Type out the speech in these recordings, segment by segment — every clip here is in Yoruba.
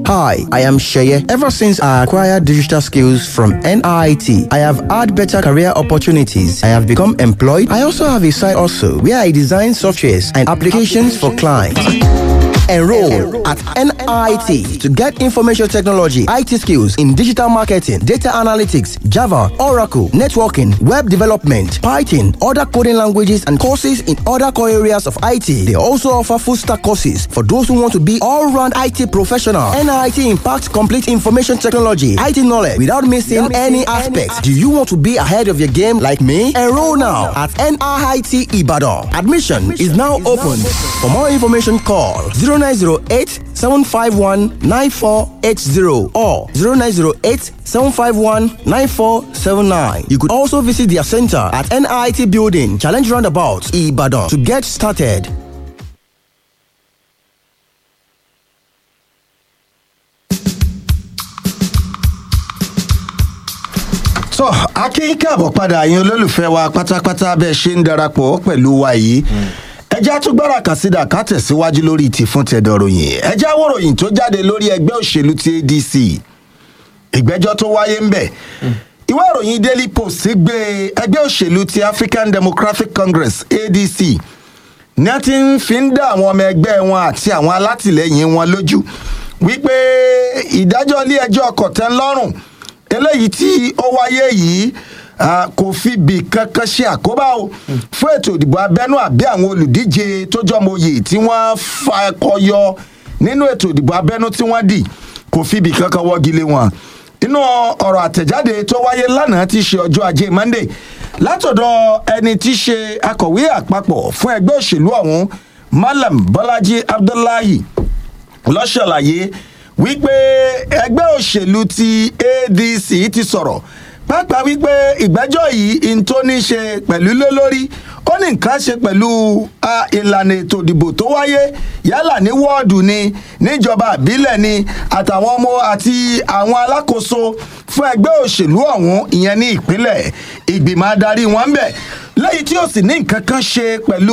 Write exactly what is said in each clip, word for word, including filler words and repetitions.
Hi, I am Sheye. Ever since I acquired digital skills from N I T, I have had better career opportunities. I have become employed. I also have a side also where I design softwares and applications for clients. Enroll at N I T to get information technology, I T skills in digital marketing, data analytics, Java, Oracle, networking, web development, Python, other coding languages, and courses in other core areas of I T. They also offer full stack courses for those who want to be all-round I T professional. N I T impacts complete information technology, I T knowledge without missing, without missing any aspects. Any... Do you want to be ahead of your game like me? Enroll now at N I T Ibadan. Admission, Admission is now is open. Now open. For more information, call zero nine zero eight seven five one nine four eight zero or zero nine zero eight seven five one nine four seven nine. You could also visit their center at N I T Building, Challenge Roundabout, Ibadan to get started. So, akin káàbọ̀ padà yín olólùfẹ́ wa pátápátá bẹ́ẹ̀ ṣe ń darapọ̀ pẹ̀lú wa yìí. ẹjá tún gbára kàsídà ká tẹ̀síwájú lórí ti fún tẹ̀dọ̀ ròyìn ẹjá wo ròyìn tó jáde lórí ẹgbẹ́ òṣèlú ti A D C ìgbẹ́jọ́ tó wáyé ń bẹ̀ ìwé ìròyìn Daily Post gbé ẹgbẹ́ òṣèlú ti African Democratic Congress A D C ní a ti ń fi ń dá àwọn ọmọ ẹgbẹ́ wọn àti àwọn alátìlẹyìn wọn lójú wípé ìdájọ́ ilé ẹjọ́ kòtẹ́nlọ́rùn eléyìí tí ó wáyé yìí kò fi bì kankan ṣe àkóbá o fún ètò ìdìbò abẹ́nú àbí àwọn olùdíje tó jọmọye tí wọ́n fakọyọ nínú ètò ìdìbò abẹ́nú tí wọ́n dì kò fi bì kankan wọ́gilé wọn. inú ọ̀rọ̀ àtẹ̀jáde tó wáyé lánàá ti ṣe ọjọ́ ajé Monday látọ̀dọ̀ ẹni tí ṣe akọ̀wé àpapọ̀ fún ẹgbẹ́ òṣèlú ọ̀hún Malam Bọ́lájí Abdullahi ló ṣàlàyé wípé ẹgbẹ́ òṣèlú ti A D C ti sọ̀rọ̀ pàápàá wípé ìgbẹ́jọ́ yìí ń tó ní ṣe pẹ̀lú lólórí ó ní nǹkan ṣe pẹ̀lú ìlànà ètò ìdìbò tó wáyé yálà ní wọ́ọ̀dù ni níjọba àbílẹ̀ ni àtàwọn ọmọ àti àwọn alákòóso fún ẹgbẹ́ òṣèlú ọ̀hún ìyẹn ní ìpínlẹ̀ ìgbìmọ̀ adarí wọn ń bẹ̀ lẹ́yìn tí ó sì ní nǹkan kan ṣe pẹ̀lú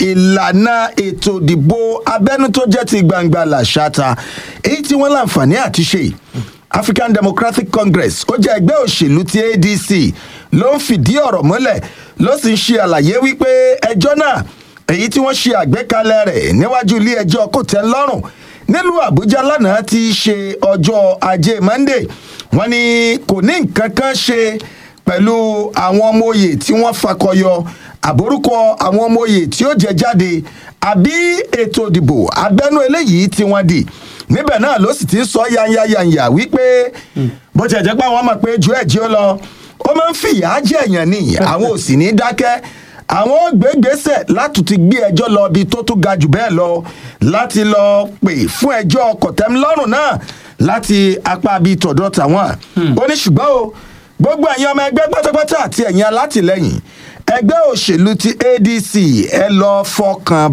ìlànà ètò ìdìbò abẹ́nú tó jẹ́ ti gbangba làṣàtà èyí tí wọ́n láǹfààní àti ṣe African Democratic Congress ó jẹ́ ẹgbẹ́ òṣèlú ti A D C ló ń fìdí ọ̀rọ̀ múlẹ̀ ló sì ń ṣe àlàyé wípé ẹjọ́ náà èyí tí wọ́n ṣe àgbékalẹ̀ rẹ̀ níwájú ilé ẹjọ́ kòtẹ́nlọ́rùn nílùú Àbújá lánàá ti ṣe ọjọ́ ajé Monday wọ́n ní kò ní nǹkan kan ṣe pẹ̀lú àwọn ọmọ oyè tí wọ́n fakọyọ àbórúkọ àwọn ọmọ oyè tí ó jẹ jáde àbí ètò ìdìbò abẹ́nú eléyìí tí wọ́n dì níbẹ̀ náà ló sì ti ń sọ yányányányá wípé bó ti ẹ̀jẹ̀ pé àwọn mọ̀ pé ju ẹ̀jí ó lọ ó máa ń fìyà jẹ èèyàn ní àwọn ò sì ní dákẹ́ àwọn gbégbèsè láti ti gbé ẹjọ́ lọ ibi tó tún ga jù bẹ́ẹ̀ lọ láti lọ pè fún ẹjọ́ kòtẹ́milọ́rùn náà láti apá bíi tọ̀dọ̀ tàwọn ó ní ṣùgbọ́n o gbogbo ẹ̀yin ọmọ ẹgbẹ́ pátápátá àti ẹ̀yin alátìlẹ́yìn ẹgbẹ́ òṣèlú ti A D C ẹ lọ fọkàn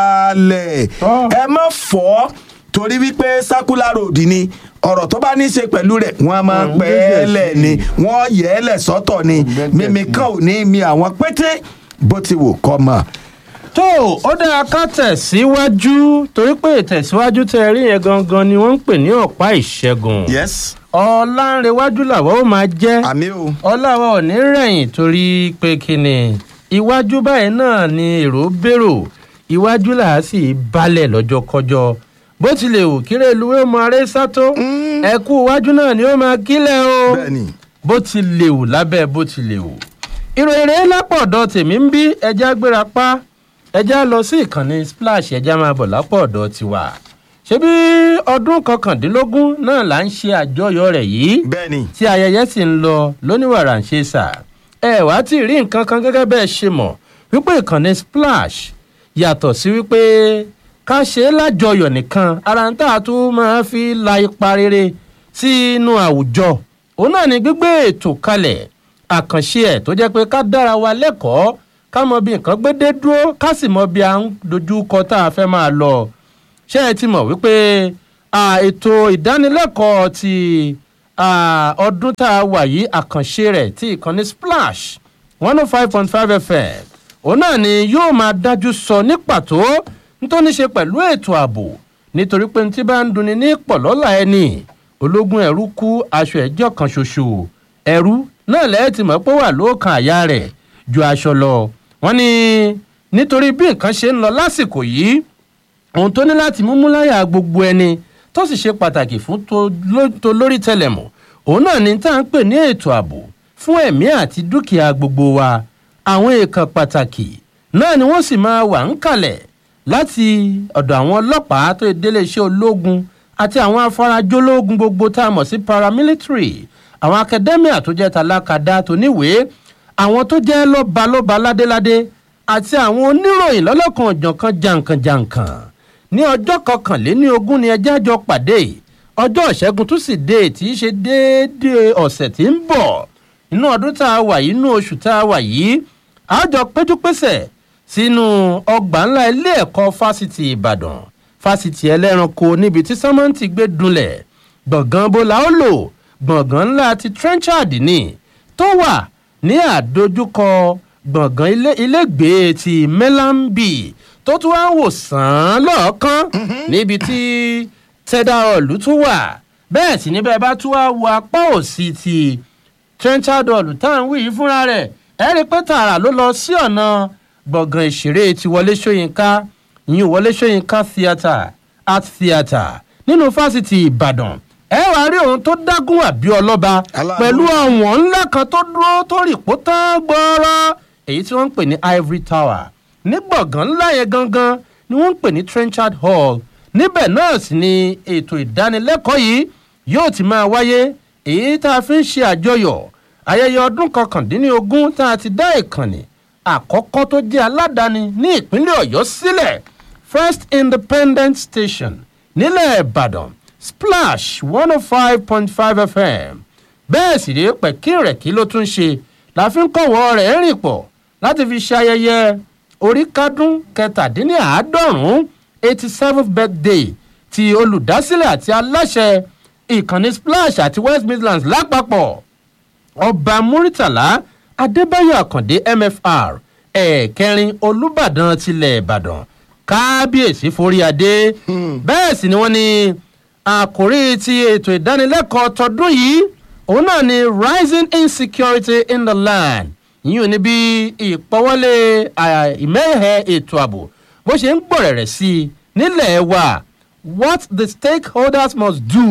balẹ̀ ẹ má fọ́ torí wípé circular road ni ọ̀rọ̀ tó bá ní í ṣe pẹ̀lú rẹ̀ wọ́n máa pẹ́ ẹ́ lẹ̀ ni wọ́n yẹ̀ ẹ́ lẹ̀ sọ́tọ̀ ni mímí kan ò ní mi àwọn pété bó ti wò kọ́ mọ̀. tó ó dáa ká tẹ̀síwájú torí pé ìtẹ̀síwájú tẹ́ ẹ rí yẹn gangan ni wọ́n ń pè ní ọ̀pá ìṣẹ́gun. yes. ọ̀làǹrẹ̀wájú làwọn ò máa jẹ́ àmì o ọ̀làwọ̀ ò ní rẹ̀yìn torí pé kíni iwájú báyìí náà ni èrò bèrò iwájú làá sì balẹ̀ lọ́jọ́ kọjọ́ bó tilẹ̀ wù kíré ìlúwé mọ aré sátó ẹ̀kú iwájú náà ni ó máa kílẹ̀ o bó tilẹ̀ wù lábẹ́ bó tilẹ̀ wù. ìròyìn rẹ̀ lápọ̀dọ̀ tèmi ń bí ẹja gbéra pa ẹja lọ sí ìkànnì Splash ẹja máa bọ̀ lápọ̀dọ̀ tiwa ṣebí ọdún kọkàndínlógún náà là ń ṣe àjọyọ̀ rẹ̀ yìí tí ayẹyẹ sì ń lọ lóníwàrà ń ṣe sà ẹ wá tí rí nǹkan kan gẹ́gẹ́ bẹ́ẹ̀ ṣe mọ̀ wípé ìkànnì Splash yàtọ̀ sí wípé ká ṣe é lájọyọ̀ nìkan ara ń tà tó máa fi la ipa rere sínú àwùjọ òun náà ni gbígbé ètò kalẹ̀ àkànṣe ẹ̀ tó jẹ́ pé ká dára wa lẹ́kọ̀ọ́ ká mọ bí nǹkan gbé dé dúró ká sì mọ bí a ń dojú kọ tá a fẹ́ máa lọ ṣé ẹ ti mọ̀ wípé ètò ìdánilẹ́kọ̀ọ́ ti ọdún tá a wà yìí àkànṣe rẹ̀ tí ìkànnì Splash one oh five point five F M òun náà ni yóò máa dájú sọ ní pàtó nítorí ṣe pẹ̀lú ètò ààbò nítorí pé tí bá ń dunni ní pọ̀lọ́lá ẹni ológun ẹ̀rú kú aṣọ ẹ̀jọ́ kan ṣoṣo ẹ̀rú náà lẹ́ẹ̀ tí mọ̀ pé wà lóòkan àyà rẹ̀ ju aṣọ lọ wọ́n ní nítorí bí nǹkan ṣe ń lọ lásìkò yìí ohun tó ní láti múmú láyà gbogbo ẹni tó sì ṣe pàtàkì fún tó lórí tẹlẹmù òun náà ní tá à ń pè ní ètò ààbò fún ẹ̀mí àti dúkìá gbogbo wa àwọn èèkàn pàtàkì náà ni wọ́n sì máa wà ń kalẹ̀ láti ọ̀dọ̀ àwọn ọlọ́pàá tó délé iṣẹ́ ológun àti àwọn afarajológun gbogbo tá a mọ̀ sí paramilitary àwọn akadẹ́míà tó jẹ́ talákadá tó níwèé àwọn tó jẹ́ lọ́balọ́ba ládéládé àti àwọn oníròyìn lọ́lọ́kan ọ̀jọ̀kan jàǹkànjàǹkàn ní ọjọ́ kọkànléní ogún ni ẹjẹ́ àjọ pàdé ọjọ́ ìṣẹ́gun túsídéé tí í ṣe déédéé ọ̀sẹ̀ tí ń bọ̀ inú ọdún tá a wà yìí inú oṣù tá a wà yìí àjọ péjúpésẹ̀ sínú ọgbà ńlá ilé ẹ̀kọ́ fásitì ìbàdàn fásitì ẹlẹ́ranko níbi tí sọ́mọ́ǹtì gbé dunlẹ̀ gbọ̀ngàn bọ́lá ó lò gbọ̀ngàn ńlá ti trenchard ní tó wà ní àdójúkọ gbọ̀ngàn ilégbèé ti melambi tó tún wá ń wò sàn lọ́ọ̀kan níbi tí tẹ́dá ọ̀lù tún wà bẹ́ẹ̀ sì níbẹ̀ bá tún wá wo apá òsì ti trenchard ọ̀lù tá à ń wí yìí fúnra rẹ̀ ẹ rí i pé tààrà ló lọ sí ọ̀nà gbọ̀ngàn ìṣeré ti wọlé ṣóyínká ìyún wọlé ṣóyínká theatre art theatre nínú fásitì ìbàdàn ẹ wá rí ohun tó dágún àbí ọlọ́ba pẹ̀lú ọ̀wọ̀n ńlá kan tó dúró tó rì pó tán gbọ́ọ́rọ́ èyí tí wọ́n ń pè ní ivory tower ní gbọ̀ngàn ńlá yẹn gangan ni wọ́n ń pè ní trenchard hall níbẹ̀ náà sì ni ètò ìdánilẹ́kọ̀ọ́ yìí yóò ti máa wáyé èyí tá a fi ń ṣe àjọyọ̀ ayẹyẹ ọdún kọkàndínlógún tá a ti dá ìkànnì àkọ́kọ́ tó jẹ́ aládàáni ní ìpínlẹ̀ ọ̀yọ́ sílẹ̀ first independent station nílẹ̀ ìbàdàn splash one oh five point five f m bẹ́ẹ̀ sì rí pẹ̀kínrẹ̀kí ló tún ṣe la fi ń kọ̀wọ́ rẹ̀ rìn pọ̀ láti fi ṣe ayẹyẹ oríkádún kẹtàdínláàádọ́rùn-ún eighty seventh birthday ti olùdásílẹ̀ àti aláṣẹ ìkànnì splash àti west midlands lápapọ̀ ọba muritàlá adébáyọ̀ àkàndé mfr ẹ̀ẹ̀kẹrin olùbàdàn tilẹ̀ ìbàdàn kábíyèsí forí adé bẹ́ẹ̀ sì ni wọ́n ní àkòrí ti ètò ìdánilẹ́kọ̀ọ́ tọdún yìí òun náà ni rising insecurity in the land yíyún ní bí ìpọ́wọ́lé ìmẹ́hẹ̀ ètò ààbò bó ṣe ń gbọ̀rẹ̀rẹ̀ sí i nílẹ̀ wa what the stakeholders must do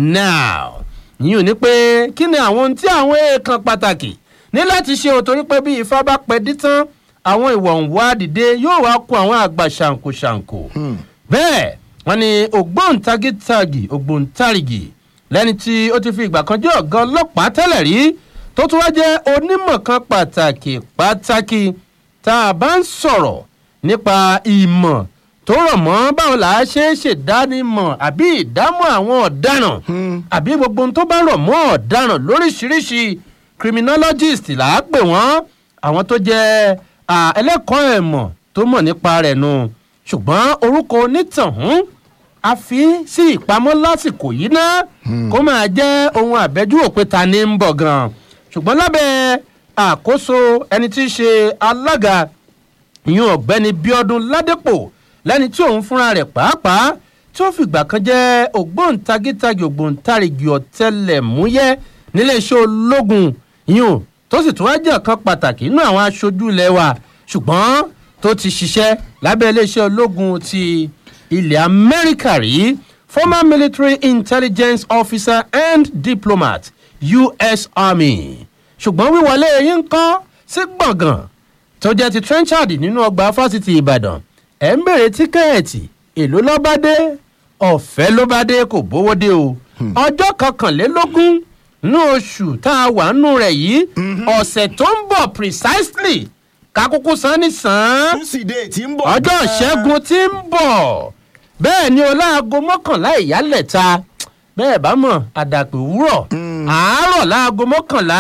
now yíyún ní pé kí ni àwọn ohun tí àwọn èèkàn pàtàkì ní láti ṣe òtórí pé bí ifá bá pẹ́ dí tán àwọn ìwọ̀n wá dìde yóò wá kó àwọn àgbà ṣàǹkóṣàǹkó bẹ́ẹ̀ wọ́n ní ògbóǹtagítagì ògbóǹtarìgì lẹ́ni tí ó ti fi ìgbà kan jẹ́ ọ̀gá ọlọ́pàá tẹ́lẹ̀ rí tó tún wá jẹ́ onímọ̀ kan pàtàkì pàtàkì tá a bá ń sọ̀rọ̀ nípa ìmọ̀ tó rọ̀ mọ́ báwo là á ṣe é ṣèdánimọ̀ àbí ìdámọ̀ àwọn ọ̀daràn àbí gbogbo ohun tó bá rọ̀ mọ́ ọ̀daràn lóríṣiríṣi criminologist là á pè wọ́n àwọn tó jẹ́ ẹlẹ́kọ̀ọ́ ẹ̀mọ̀ tó mọ̀ nípa rẹ̀ nù ṣùgbọ́n orúkọ onítànhún a fi sí ìpamọ́ lásìkò yìí ná kó máa jẹ́ ohun àbẹ́júwò pé ta ni ń bọ̀ gan-an ṣùgbọ́n lábẹ́ àkóso ẹni tí í ṣe alága ìyún ọ̀gbẹ́ni bíọ́dún ládépò lẹ́ni tí òun fúnra rẹ̀ pàápàá tí ó fìgbà kan jẹ́ ògbóǹtagítagì ògbóǹtarìgì ọ̀tẹlẹ̀múyẹ́ níléeṣẹ́ ológun ìyún tó sì tún wá jẹ́ ọ̀kan pàtàkì nínú àwọn aṣojú ilẹ̀ wa ṣùgbọ́n tó ti ṣiṣẹ́ lábẹ́ iléeṣẹ́ ológun ti ilẹ̀ amẹ́ríkà rí former military intelligence officer and diplomat U S Army ṣùgbọ́n wíwọlé yín ń kọ́ sí gbọ̀ngàn tó jẹ́ ti trenchard nínú ọgbà fásitì ìbàdàn ẹ̀ ń bèrè tíkẹ́ẹ̀tì èló ló bá dé ọ̀fẹ́ ló bá dé kò bówó dé o ọjọ́ kọkànlélógún ní oṣù tá a wà nù rẹ̀ yìí ọ̀sẹ̀ tó ń bọ̀ precisely kakúkú san ní sàn ọjọ́ ìṣẹ́gun tí ń bọ̀ bẹ́ẹ̀ ni o láago mọ́kànlá ìyálẹ̀ta bẹ́ẹ̀ bá mọ̀ àdàpè wúrọ̀ àárọ̀ láago mọ́kànlá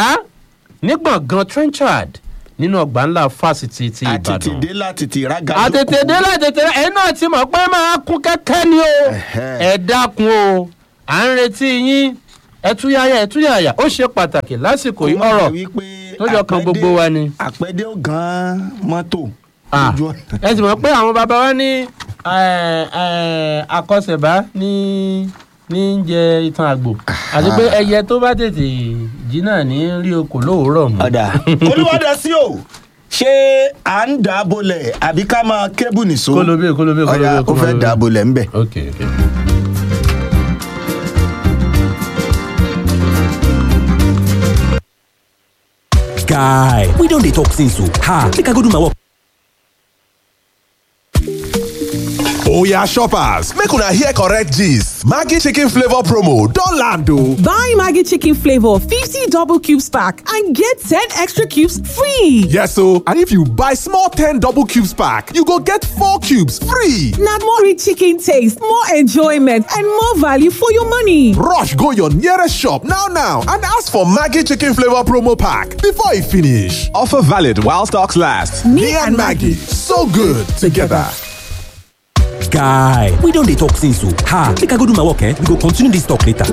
ní gbọ̀ngàn trenchard nínú ọgbà ńlá fásitì ti ìbàdàn àtètèdé láti ti rága lóko àtètèdé láti ti rága ẹ náà ti mọ̀ pé máa kún kẹ́kẹ́ ni o ẹ dákun o à ń retí yín ẹtúyàyà ẹtúyàyà ó ṣe pàtàkì lásìkò yìí ọ̀rọ̀ tó jọ kan gbogbo wa ni. àpẹẹdẹ gan mọ́tò. ẹ sì mọ̀ pé àwọn bàbá wa ní akọ́ṣẹ̀bá ní ní jẹ ìtàn àgbò àti pé ẹyẹ tó bá tètè jí náà ní rí oko lóòrọ̀ mọ́. ọ̀dà olúwadà sí o ṣé à ń dà á bolẹ̀ àbí ká máa kébù nìṣó. kólóbè kólóbè kólóbè ọ̀dà ó fẹ́ dà á bolẹ̀ ńbẹ̀. ok ok. Guy, we don dey talk since o. Ha, make I go do my work. Oya shoppers, make una hear correct gist. Maggi chicken flavor promo don land o. Buy Maggi chicken flavor fifty double cubes pack and get ten extra cubes free. Yes o, and if you buy small ten double cubes pack, you go get four cubes free. Na more rich chicken taste, more enjoyment and more value for your money. Rush go your nearest shop now now and ask for Maggi chicken flavor promo pack before e finish. Offer valid while stocks last. Me and Maggi, so good together. Guy, we don dey talk since o. Ha, make I go do my work eh? We go continue this talk later.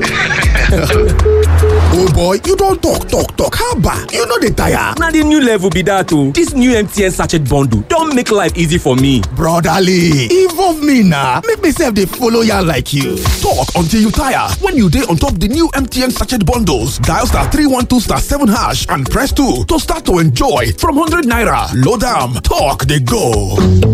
Oh boy, you don talk talk talk, haba, you no dey tire? Na the new level be that o. This new M T N sachet bundle don make life easy for me. Brotherly, involve me na, make me sef dey follow yarn like you. Talk until you tire when you dey on top the new M T N sachet bundles. Dial star three one two star seven hash and press two to start to enjoy from one hundred naira. Load am, talk dey go.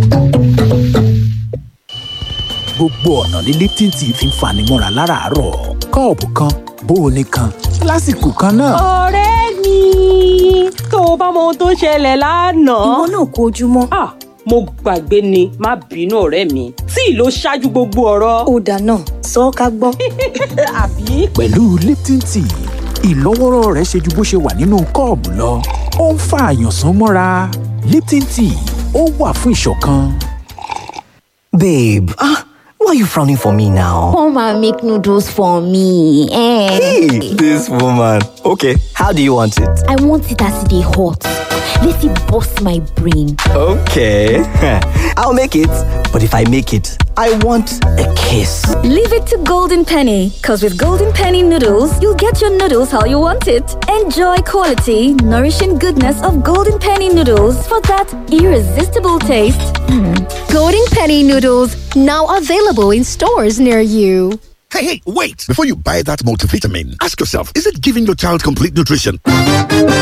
Gbogbo ọ̀nà ní Lipton tea fi ń fani mọ́ra láràárọ̀. Kọ́ọ̀pù kan, bóoni kan, lásìkò kan náà. Ọ̀rẹ́ mi, tó o bá mọ ohun tó ṣẹlẹ̀ lánàá. Ìwọ náà kó ojúmọ́. Ah, mo gbàgbé ni, má bínú ọ̀rẹ́ mi. Tíì ló ṣáájú gbogbo ọ̀rọ̀. Ó dáná, sọ ọ́ ká gbọ́. Àbí? Pẹ̀lú Lipton tea, ìlọ́wọ́rọ́ rẹ̀ ṣe ju bó ṣe wà nínú kọ́ọ̀bù lọ. Ó ń fa àyànsán mọ́ra. Lipton tea, ó wà fún ìṣọ̀kan. Babe, ah. Why are you frowning for me now? Come and make noodles for me. Eh. Hey, this woman. Okay, how do you want it? I want it as they hot. Let it bust my brain. Okay, I'll make it. But if I make it, I want a kiss. Leave it to Golden Penny, because with Golden Penny noodles, you'll get your noodles how you want it. Enjoy quality, nourishing goodness of Golden Penny noodles for that irresistible taste. Mm. Golden Penny noodles, now available in stores near you. Hey, hey, wait! Before you buy that multivitamin, ask yourself, is it giving your child complete nutrition?